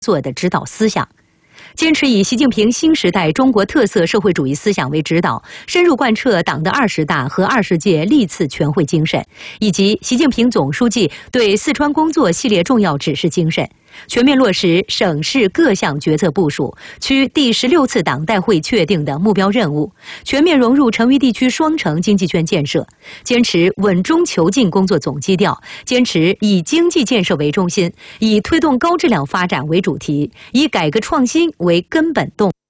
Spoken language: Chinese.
作的指导思想。 坚持以习近平新时代中国特色社会主义思想为指导，深入贯彻党的20大和20届历次全会精神，以及习近平总书记对四川工作系列重要指示精神，全面落实省市各项决策部署，区第16次党代会确定的目标任务，全面融入成渝地区双城经济圈建设，坚持稳中求进工作总基调，坚持以经济建设为中心，以推动高质量发展为主题，以改革创新为根本动力。